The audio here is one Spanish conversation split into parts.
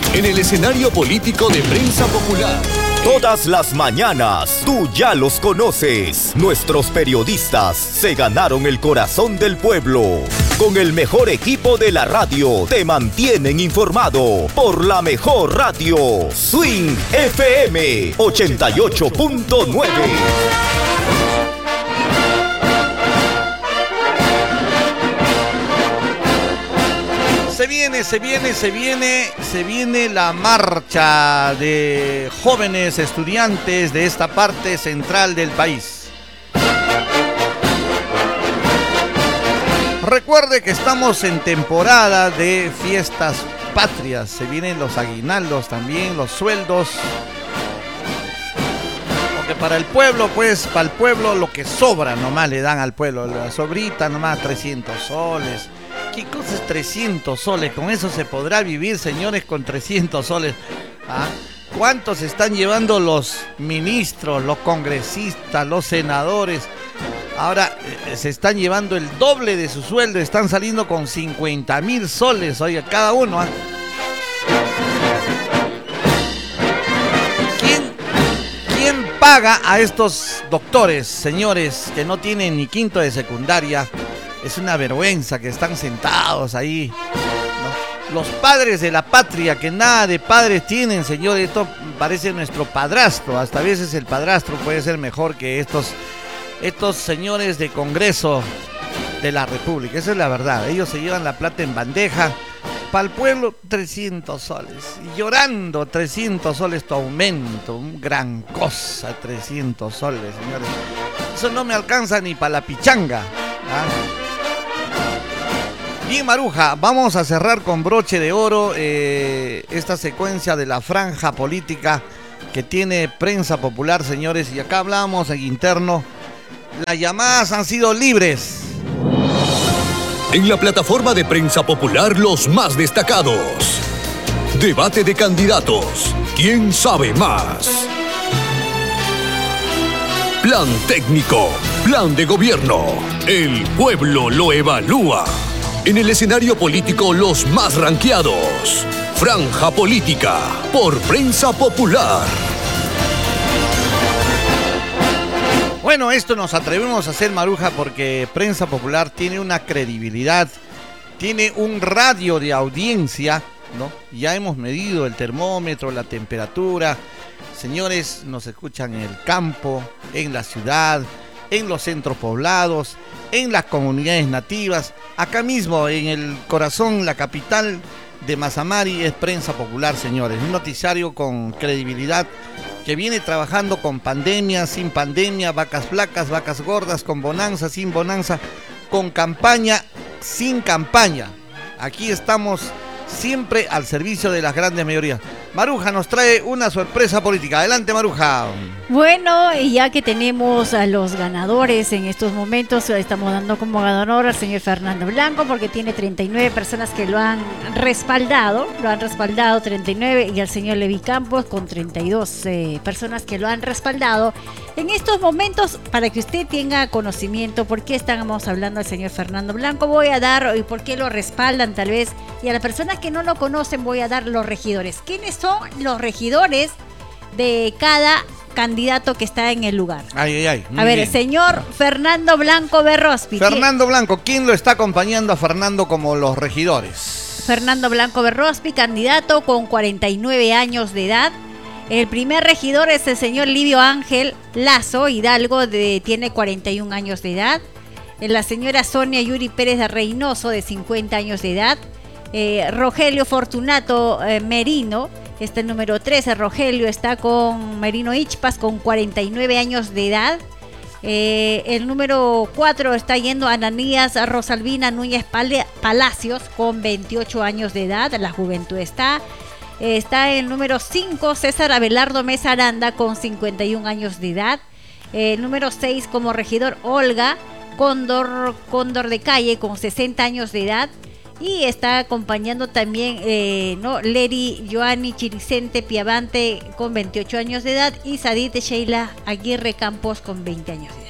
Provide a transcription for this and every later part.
En el escenario político de Prensa Popular. Todas las mañanas, tú ya los conoces. Nuestros periodistas se ganaron el corazón del pueblo. Con el mejor equipo de la radio, te mantienen informado por la mejor radio. Swing FM 88.9. Se viene la marcha de jóvenes estudiantes de esta parte central del país. Recuerde que estamos en temporada de fiestas patrias. Se vienen los aguinaldos también, los sueldos. Porque para el pueblo, lo que sobra nomás le dan al pueblo. La sobrita nomás 300 soles. ¿Qué cosa es 300 soles? Con eso se podrá vivir, señores, con 300 soles. ¿Ah? ¿Cuántos están llevando los ministros, los congresistas, los senadores? Ahora se están llevando el doble de su sueldo, están saliendo con 50,000 soles, oiga, cada uno. ¿Ah? ¿Quién paga a estos doctores, señores, que no tienen ni quinto de secundaria? Es una vergüenza que están sentados ahí, ¿no? Los padres de la patria, que nada de padres tienen, señor. Esto parece nuestro padrastro. Hasta a veces el padrastro puede ser mejor que estos señores de Congreso de la República. Esa es la verdad. Ellos se llevan la plata en bandeja. Para el pueblo, 300 soles. Y llorando, 300 soles tu aumento. Gran cosa, 300 soles, señores. Eso no me alcanza ni para la pichanga. ¿Ah? Bien, Maruja, vamos a cerrar con broche de oro esta secuencia de la franja política que tiene Prensa Popular, señores. Y acá hablamos en interno. Las llamadas han sido libres. En la plataforma de Prensa Popular, los más destacados. Debate de candidatos. ¿Quién sabe más? Plan técnico. Plan de gobierno. El pueblo lo evalúa. En el escenario político, los más ranqueados. Franja política por Prensa Popular. Bueno, esto nos atrevemos a hacer, Maruja, porque Prensa Popular tiene una credibilidad, tiene un radio de audiencia, ¿no? Ya hemos medido el termómetro, la temperatura. Señores, nos escuchan en el campo, en la ciudad, en los centros poblados, en las comunidades nativas. Acá mismo, en el corazón, la capital de Mazamari, es Prensa Popular, señores. Un noticiario con credibilidad que viene trabajando con pandemia, sin pandemia, vacas flacas, vacas gordas, con bonanza, sin bonanza, con campaña, sin campaña. Aquí estamos siempre al servicio de las grandes mayorías. Maruja nos trae una sorpresa política. Adelante, Maruja. Bueno, y ya que tenemos a los ganadores en estos momentos, estamos dando como ganador al señor Fernando Blanco, porque tiene 39 personas que lo han respaldado 39, y al señor Levi Campos con 32 personas que lo han respaldado. En estos momentos, para que usted tenga conocimiento por qué estamos hablando del señor Fernando Blanco, voy a dar y por qué lo respaldan tal vez, y a las personas que no lo conocen voy a dar los regidores. ¿Quiénes son los regidores de cada candidato que está en el lugar? A ver, bien. El señor Fernando Blanco Berrospi. Fernando Blanco, ¿quién lo está acompañando a Fernando como los regidores? Fernando Blanco Berrospi, candidato con 49 años de edad. El primer regidor es el señor Livio Ángel Lazo Hidalgo, tiene 41 años de edad. La señora Sonia Yuri Pérez de Reynoso, de 50 años de edad. Rogelio Fortunato Merino, el número 13. Rogelio está con Merino Ichpas con 49 años de edad. El número 4 está yendo a Ananías Rosalvina Núñez Palacios con 28 años de edad. La juventud está el número 5, César Abelardo Mesa Aranda con 51 años de edad. El número 6 como regidor, Olga Cóndor de Calle con 60 años de edad. Y está acompañando también Leri Joanny Chiricente Piavante con 28 años de edad y Sadit Sheila Aguirre Campos con 20 años de edad.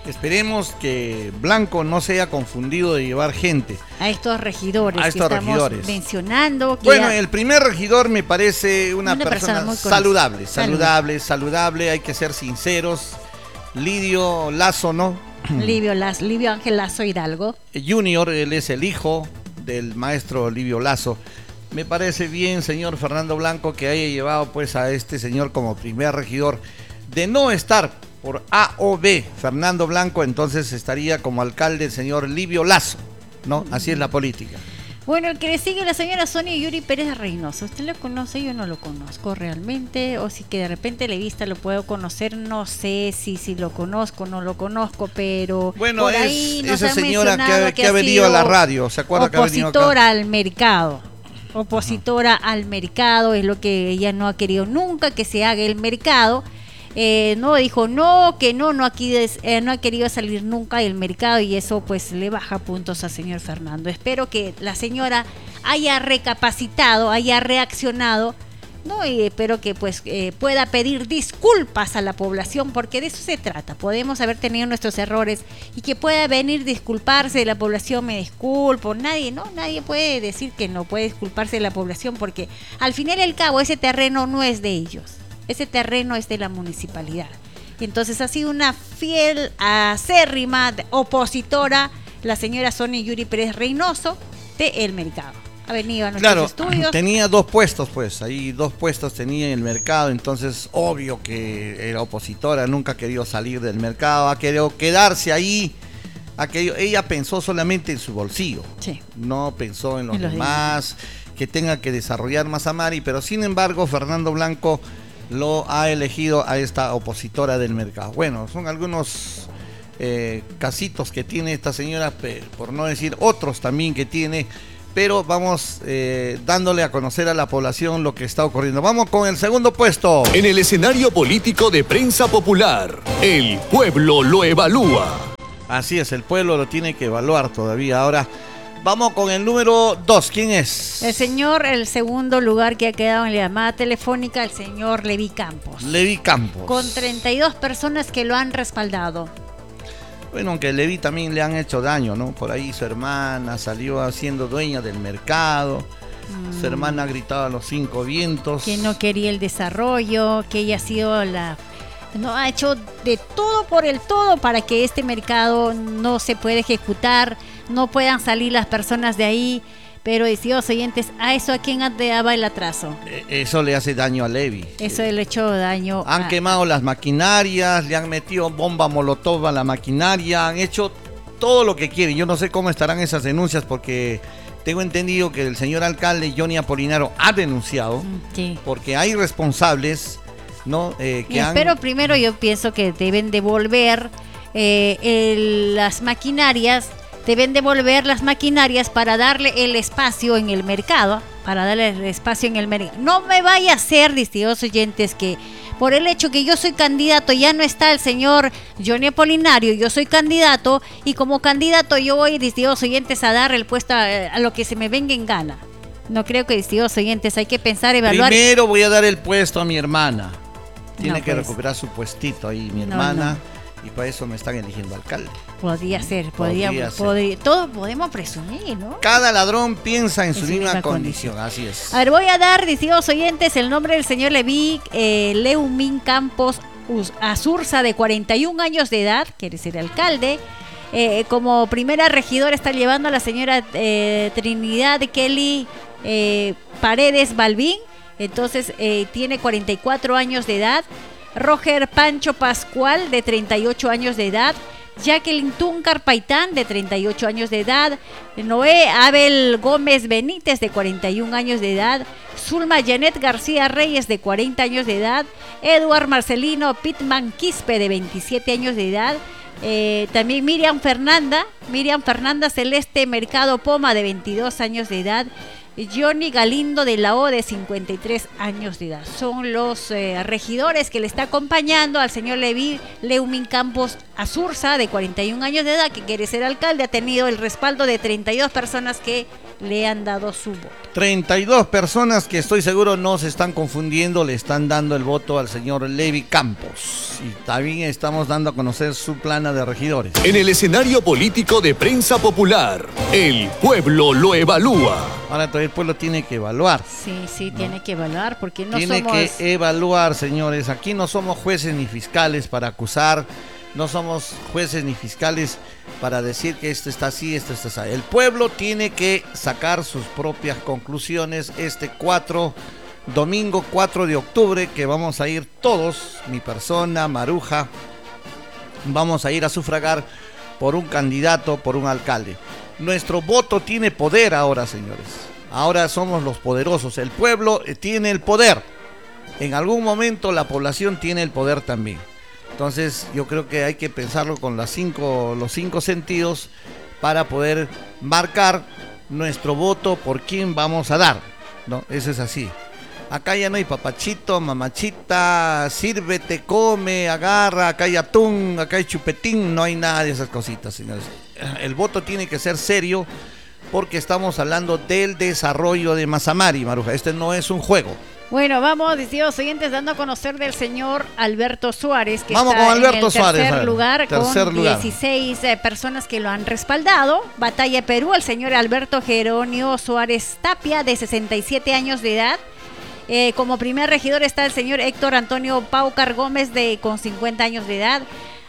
Esperemos que Blanco no se haya confundido de llevar gente. A estos regidores A estos que estamos regidores. mencionando. Que Bueno, ya- el primer regidor me parece una persona muy saludable, conocida. saludable, hay que ser sinceros. Lidio Lazo, ¿no? Livio Ángel Lazo Hidalgo. Junior, él es el hijo del maestro Livio Lazo. Me parece bien, señor Fernando Blanco, que haya llevado pues a este señor como primer regidor. De no estar por A o B Fernando Blanco, entonces estaría como alcalde el señor Livio Lazo, ¿no? Así es la política. Bueno, el que le sigue la señora Sonia Yuri Pérez Reynoso. ¿Usted lo conoce? Yo no lo conozco realmente. O si que de repente le vista lo puedo conocer. No sé si lo conozco o no lo conozco, pero Bueno, por es ahí nos esa han señora mencionado que ha venido a sido la radio. ¿Se acuerda que ha venido acá? opositora al mercado. Opositora al mercado, es lo que ella no ha querido nunca, que se haga el mercado. No dijo no, que no ha querido salir nunca del mercado, y eso pues le baja puntos al señor Fernando. Espero que la señora haya recapacitado, haya reaccionado, ¿no? Y espero que pues pueda pedir disculpas a la población, porque de eso se trata. Podemos haber tenido nuestros errores y que pueda venir disculparse de la población. Me disculpo, nadie puede decir que no puede disculparse de la población, porque al final y al cabo ese terreno no es de ellos. Ese terreno es de la municipalidad. Entonces ha sido una fiel, acérrima opositora la señora Sonia Yuri Pérez Reynoso de El Mercado. Ha venido a nuestros estudios. Tenía 2 puestos, pues, ahí 2 puestos tenía en el mercado, entonces obvio que era opositora, nunca ha querido salir del mercado, ha querido quedarse ahí. Ella pensó solamente en su bolsillo, Sí. no pensó en los En los demás, que tenga que desarrollar más a Mari, pero sin embargo Fernando Blanco lo ha elegido a esta opositora del mercado. Bueno, son algunos casitos que tiene esta señora, por no decir otros también que tiene, pero vamos dándole a conocer a la población lo que está ocurriendo. Vamos con el segundo puesto. En el escenario político de Prensa Popular, el pueblo lo evalúa. Así es, el pueblo lo tiene que evaluar todavía. Ahora vamos con el número 2. ¿Quién es? El segundo lugar que ha quedado en la llamada telefónica, el señor Levi Campos. Levi Campos. Con 32 personas que lo han respaldado. Bueno, aunque a Levi también le han hecho daño, ¿no? Por ahí su hermana salió siendo dueña del mercado. Su hermana ha gritado a los 5 vientos. Que no quería el desarrollo, que ella ha sido no ha hecho de todo por el todo para que este mercado no se pueda ejecutar, no puedan salir las personas de ahí. Pero, estimados oyentes, ¿a eso a quién daba el atraso? Eso le hace daño a Levi. Eso le ha hecho daño. Han quemado las maquinarias, le han metido bomba molotov a la maquinaria, han hecho todo lo que quieren. Yo no sé cómo estarán esas denuncias, porque tengo entendido que el señor alcalde Johnny Apolinaro ha denunciado, Sí. porque hay responsables, ¿no? Pero primero yo pienso que deben devolver las maquinarias. Deben devolver las maquinarias para darle el espacio en el mercado. No me vaya a ser, distinguidos oyentes, que por el hecho que yo soy candidato, ya no está el señor Johnny Apolinario, yo soy candidato, y como candidato yo voy, distinguidos oyentes, a dar el puesto a lo que se me venga en gana. No creo que, distinguidos oyentes, hay que pensar, evaluar. Primero voy a dar el puesto a mi hermana. Tiene No, que pues. recuperar su puestito ahí, mi No, hermana. no. Y para eso me están eligiendo alcalde. Podría ser, Podría ser. todo podemos presumir, ¿no? Cada ladrón piensa en su misma misma condición, así es. A ver, voy a dar, distinguidos oyentes, el nombre del señor Levi Leumín Campos Azurza, de 41 años de edad, quiere ser alcalde. Como primera regidora está llevando a la señora Trinidad Kelly Paredes Balbín, entonces tiene 44 años de edad. Roger Pancho Pascual, de 38 años de edad. Jacqueline Túncar Paitán, de 38 años de edad. Noé Abel Gómez Benítez, de 41 años de edad. Zulma Janet García Reyes, de 40 años de edad. Eduard Marcelino Pitman Quispe, de 27 años de edad. También Miriam Fernanda Celeste Mercado Poma, de 22 años de edad. Johnny Galindo de la O, de 53 años de edad. Son los regidores que le está acompañando al señor Leumin Campos Azurza, de 41 años de edad, que quiere ser alcalde. Ha tenido el respaldo de 32 personas que le han dado su voto. 32 personas que estoy seguro no se están confundiendo, le están dando el voto al señor Levi Campos. Y también estamos dando a conocer su plana de regidores. En el escenario político de Prensa Popular, el pueblo lo evalúa. Ahora todavía el pueblo tiene que evaluar. Sí, tiene que evaluar, porque no tiene somos... que evaluar, señores. Aquí no somos jueces ni fiscales para acusar. No somos jueces ni fiscales para decir que esto está así, esto está así. El pueblo tiene que sacar sus propias conclusiones domingo 4 de octubre, que vamos a ir todos, mi persona, Maruja, vamos a ir a sufragar por un candidato, por un alcalde. Nuestro voto tiene poder ahora, señores. Ahora somos los poderosos. El pueblo tiene el poder. En algún momento la población tiene el poder también. Entonces yo creo que hay que pensarlo con los cinco sentidos para poder marcar nuestro voto por quién vamos a dar, ¿no? Eso es así. Acá ya no hay papachito, mamachita, sírvete, come, agarra, acá hay atún, acá hay chupetín, no hay nada de esas cositas, señores. El voto tiene que ser serio porque estamos hablando del desarrollo de Mazamari, Maruja. Este no es un juego. Bueno, vamos, distintos oyentes, dando a conocer del señor Alberto Suárez, que vamos está con Alberto en el Suárez, tercer lugar, con lugar. 16 personas que lo han respaldado. Batalla Perú, el señor Alberto Jerónimo Suárez Tapia, de 67 años de edad. Como primer regidor está el señor Héctor Antonio Paucar Gómez, con 50 años de edad.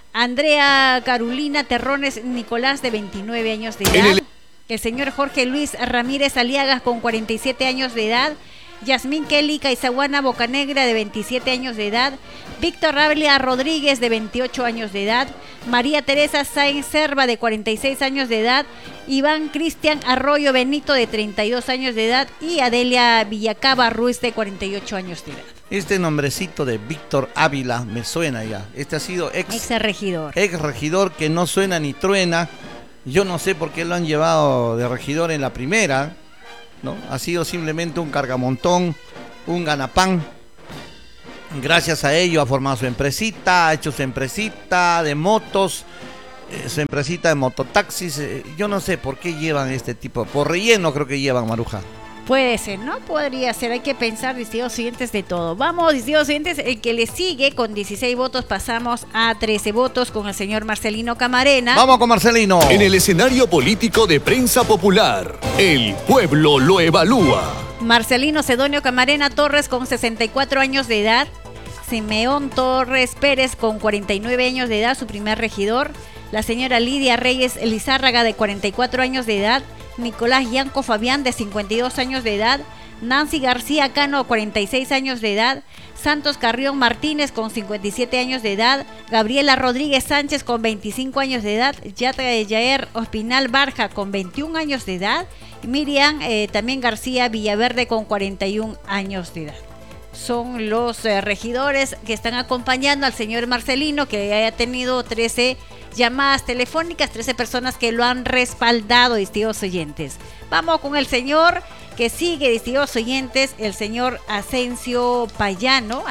Andrea Carolina Terrones Nicolás, de 29 años de edad. El señor Jorge Luis Ramírez Aliagas, con 47 años de edad. Yasmín Kelly Caizahuana Bocanegra, de 27 años de edad. Víctor Ávila Rodríguez, de 28 años de edad. María Teresa Sáenz Serva, de 46 años de edad. Iván Cristian Arroyo Benito, de 32 años de edad. Y Adelia Villacaba Ruiz, de 48 años de edad. Este nombrecito de Víctor Ávila me suena ya. Este ha sido ex regidor que no suena ni truena. Yo no sé por qué lo han llevado de regidor en la primera, ¿no? Ha sido simplemente un cargamontón, un ganapán. Gracias a ello ha formado su empresita, ha hecho su empresita de motos, su empresita de mototaxis. Yo no sé por qué llevan este tipo, por relleno creo que llevan, Maruja. Puede ser, ¿no? Podría ser, hay que pensar, distintos oyentes, de todo. Vamos, distintos oyentes, el que le sigue con 16 votos, pasamos a 13 votos con el señor Marcelino Camarena. Vamos con Marcelino. En el escenario político de Prensa Popular, el pueblo lo evalúa. Marcelino Sedonio Camarena Torres, con 64 años de edad. Simeón Torres Pérez, con 49 años de edad, su primer regidor. La señora Lidia Reyes Elizárraga, de 44 años de edad. Nicolás Yanco Fabián, de 52 años de edad. Nancy García Cano, 46 años de edad. Santos Carrión Martínez, con 57 años de edad. Gabriela Rodríguez Sánchez, con 25 años de edad. Yair Ospinal Barja, con 21 años de edad. Y Miriam también García Villaverde, con 41 años de edad. Son los regidores que están acompañando al señor Marcelino, que haya tenido 13 llamadas telefónicas, 13 personas que lo han respaldado, distintos oyentes. Vamos con el señor que sigue, distintos oyentes, el señor Asensio Payano,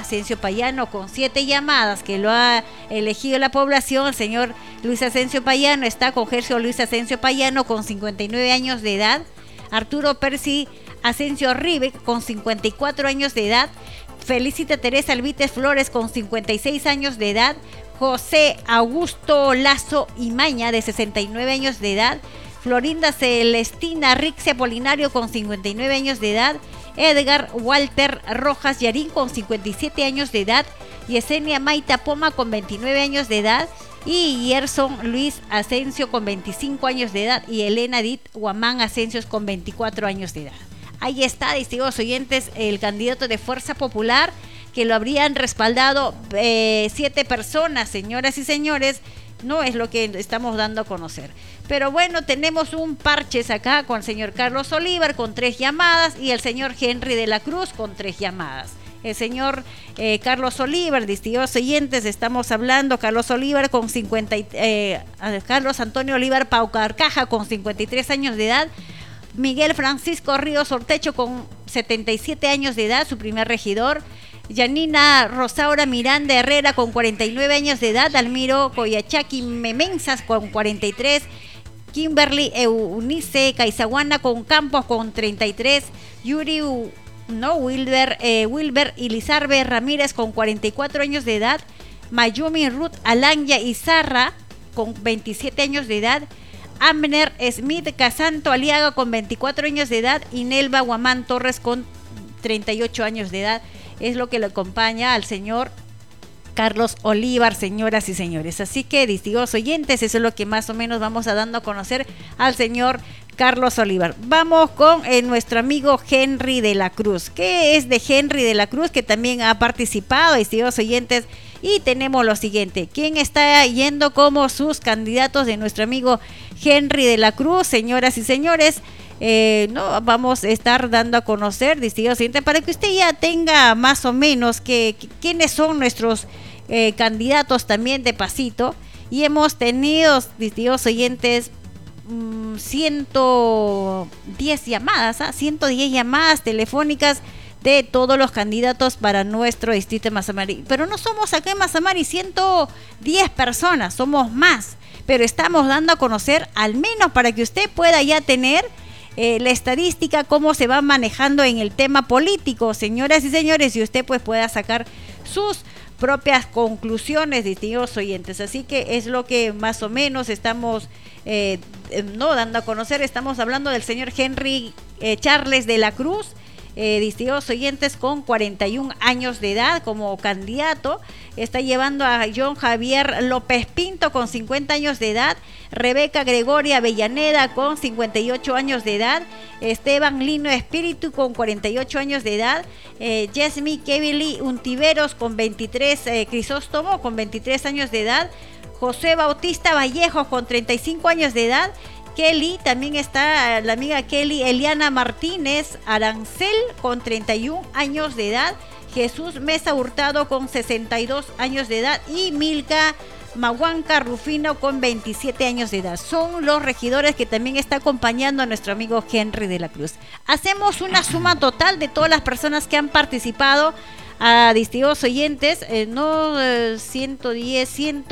con 7 llamadas que lo ha elegido la población. El señor Luis Asensio Payano está con Gercio Luis Asensio Payano, con 59 años de edad. Arturo Percy Asensio Ribe, con 54 años de edad. Felicita Teresa Alvites Flores, con 56 años de edad. José Augusto Lazo Imaña, de 69 años de edad. Florinda Celestina Rixia Polinario, con 59 años de edad. Edgar Walter Rojas Yarín, con 57 años de edad. Yesenia Maita Poma, con 29 años de edad. Y Gerson Luis Asensio, con 25 años de edad. Y Elena Edith Guamán Asensios, con 24 años de edad. Ahí está, distinguidos oyentes, el candidato de Fuerza Popular, que lo habrían respaldado 7 personas, señoras y señores. No es lo que estamos dando a conocer. Pero bueno, tenemos un parches acá con el señor Carlos Olivar, con 3 llamadas, y el señor Henry de la Cruz, con 3 llamadas. El señor Carlos Olivar, distinguidos oyentes, estamos hablando, Carlos Olivar con Carlos Antonio Olivar Paucarcaja, con 53 años de edad. Miguel Francisco Ríos Ortecho con 77 años de edad, su primer regidor. Yanina Rosaura Miranda Herrera con 49 años de edad. Almiro Coyachaki Memensas con 43. Kimberly Eunice Caizaguana con Campos con 33. Yuri Wilber Ilizarbe Ramírez con 44 años de edad. Mayumi Ruth Alanya Izarra con 27 años de edad. Amner Smith Casanto Aliaga con 24 años de edad. Y Nelva Guamán Torres con 38 años de edad. Es lo que le acompaña al señor Carlos Olivar, señoras y señores. Así que, distinguidos oyentes, eso es lo que más o menos vamos a dando a conocer al señor Carlos Olivar. Vamos con nuestro amigo Henry de la Cruz. ¿Qué es de Henry de la Cruz? Que también ha participado, distinguidos oyentes. Y tenemos lo siguiente: ¿quién está yendo como sus candidatos de nuestro amigo Henry de la Cruz? Señoras y señores, no vamos a estar dando a conocer, distinguidos oyentes, para que usted ya tenga más o menos quiénes son nuestros candidatos también de pasito. Y hemos tenido, distinguidos oyentes, 110 llamadas, 110 llamadas telefónicas de todos los candidatos para nuestro distrito de Mazamari. Pero no somos acá en Mazamari 110 personas, somos más, pero estamos dando a conocer, al menos para que usted pueda ya tener la estadística, cómo se va manejando en el tema político, señoras y señores, y usted pues pueda sacar sus propias conclusiones, distinguidos oyentes. Así que es lo que más o menos estamos dando a conocer. Estamos hablando del señor Henry Charles de la Cruz, distinguidos oyentes, con 41 años de edad como candidato. Está llevando a John Javier López Pinto con 50 años de edad, Rebeca Gregoria Avellaneda con 58 años de edad, Esteban Lino Espíritu con 48 años de edad, Yesmi Kevili Untiveros con 23, Crisóstomo con 23 años de edad, José Bautista Vallejo con 35 años de edad, Kelly, también está la amiga Kelly Eliana Martínez Arancel con 31 años de edad, Jesús Mesa Hurtado con 62 años de edad y Milka Mahuanca Rufino con 27 años de edad. Son los regidores que también está acompañando a nuestro amigo Henry de la Cruz. Hacemos una suma total de todas las personas que han participado, a distinguidos oyentes, 110,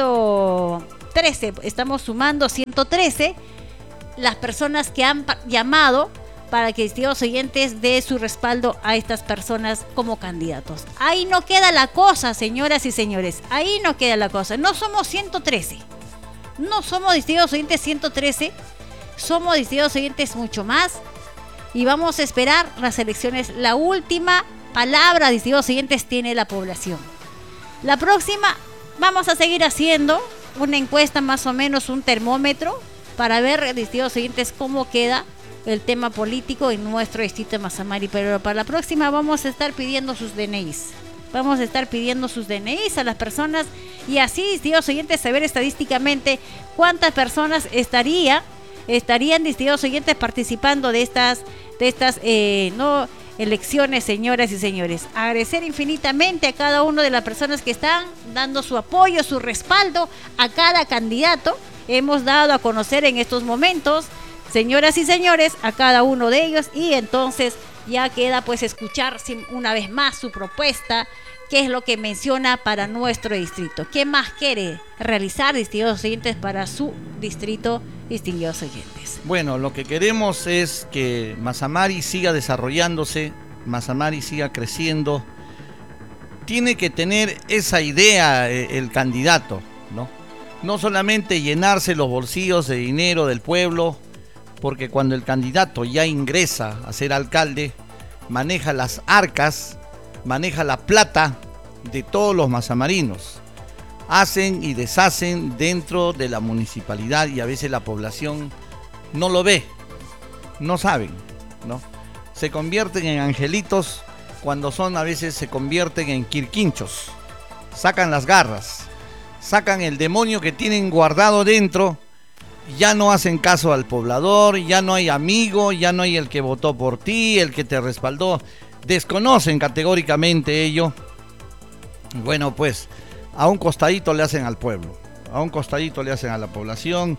113, estamos sumando 113 las personas que han llamado para que, distinguidos oyentes, dé su respaldo a estas personas como candidatos. Ahí no queda la cosa, señoras y señores, ahí no queda la cosa. No somos 113, no somos, distinguidos oyentes, 113, somos, distinguidos oyentes, mucho más, y vamos a esperar las elecciones. La última palabra, distinguidos oyentes, tiene la población. La próxima vamos a seguir haciendo una encuesta, más o menos un termómetro, para ver, distinguidos oyentes, cómo queda el tema político en nuestro distrito de Mazamari. Pero para la próxima vamos a estar pidiendo sus DNIs. Vamos a estar pidiendo sus DNIs a las personas, y así, distinguidos oyentes, saber estadísticamente cuántas personas estarían, distinguidos oyentes, participando de estas elecciones, señoras y señores. Agradecer infinitamente a cada una de las personas que están dando su apoyo, su respaldo a cada candidato. Hemos dado a conocer en estos momentos, señoras y señores, a cada uno de ellos, y entonces ya queda pues escuchar una vez más su propuesta, qué es lo que menciona para nuestro distrito, qué más quiere realizar, distinguidos oyentes, para su distrito, distinguidos oyentes. Bueno, lo que queremos es que Mazamari siga desarrollándose, Mazamari siga creciendo. Tiene que tener esa idea el candidato, ¿no? No solamente llenarse los bolsillos de dinero del pueblo, porque cuando el candidato ya ingresa a ser alcalde, maneja las arcas, maneja la plata de todos los mazamarinos. Hacen y deshacen dentro de la municipalidad, y a veces la población no lo ve, no saben, ¿no? Se convierten en angelitos cuando a veces se convierten en quirquinchos. Sacan las garras, sacan el demonio que tienen guardado dentro, ya no hacen caso al poblador, ya no hay amigo, ya no hay el que votó por ti, el que te respaldó. Desconocen categóricamente ello. Bueno, pues a un costadito le hacen al pueblo, a un costadito le hacen a la población,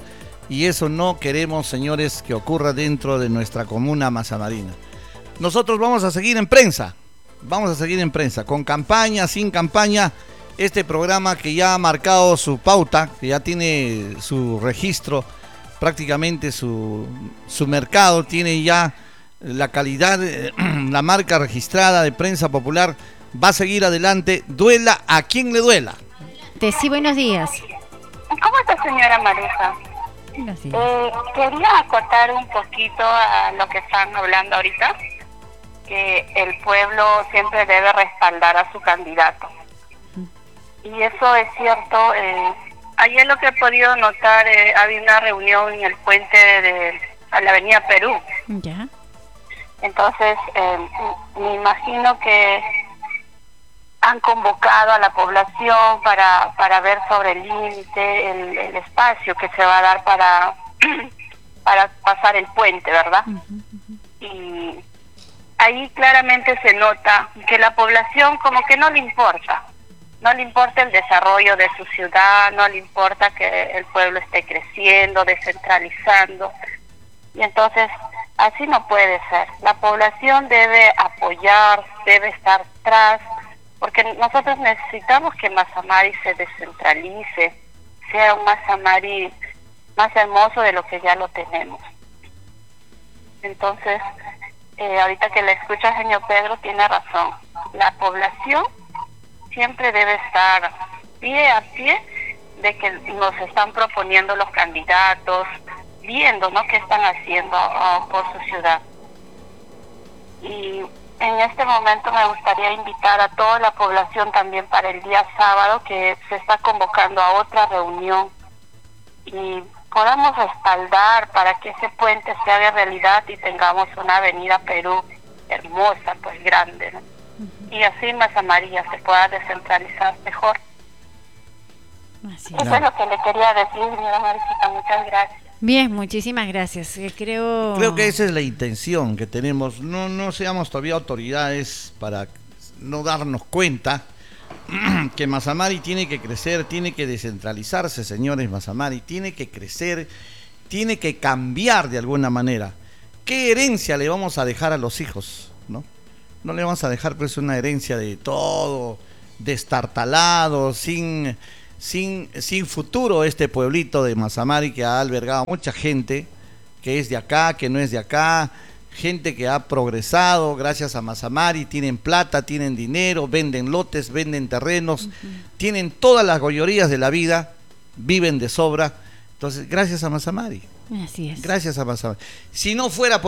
y eso no queremos, señores, que ocurra dentro de nuestra comuna mazamarina. Nosotros vamos a seguir en prensa, con campaña, sin campaña, este programa que ya ha marcado su pauta, que ya tiene su registro, prácticamente su mercado, tiene ya la calidad, la marca registrada de Prensa Popular, va a seguir adelante, duela a quien le duela. Sí, buenos días. ¿Cómo está, señora Maruja? Buenos días. Quería acotar un poquito a lo que están hablando ahorita, que el pueblo siempre debe respaldar a su candidato. Y eso es cierto. Ayer lo que he podido notar, había una reunión en el puente a la avenida Perú. Ya. Entonces, me imagino que han convocado a la población para ver sobre el límite, el espacio que se va a dar para pasar el puente, ¿verdad? Y ahí claramente se nota que la población como que no le importa el desarrollo de su ciudad, no le importa que el pueblo esté creciendo, descentralizando. Y entonces, así no puede ser. La población debe apoyar, debe estar atrás, porque nosotros necesitamos que Mazamari se descentralice, sea un Mazamari más hermoso de lo que ya lo tenemos. Entonces, ahorita que le escucha, señor Pedro, tiene razón. La población siempre debe estar pie a pie de que nos están proponiendo los candidatos, viendo, ¿no?, qué están haciendo por su ciudad. Y en este momento me gustaría invitar a toda la población también para el día sábado, que se está convocando a otra reunión, y podamos respaldar para que ese puente sea de realidad y tengamos una avenida Perú hermosa, pues grande, ¿no? Y así Mazamari se pueda descentralizar mejor. Así Eso es lo que le quería decir, señora Maricita. Muchas gracias. Bien, muchísimas gracias. Creo que esa es la intención que tenemos. No seamos todavía autoridades para no darnos cuenta que Mazamari tiene que crecer, tiene que descentralizarse, señores. Mazamari tiene que crecer, tiene que cambiar de alguna manera. ¿Qué herencia le vamos a dejar a los hijos? No le vamos a dejar pues una herencia de todo destartalado, sin futuro, este pueblito de Mazamari, que ha albergado a mucha gente que es de acá, que no es de acá, gente que ha progresado gracias a Mazamari, tienen plata, tienen dinero, venden lotes, venden terrenos, tienen todas las gollerías de la vida, viven de sobra. Entonces, gracias a Mazamari. Así es. Gracias a Mazamari. Si no fuera por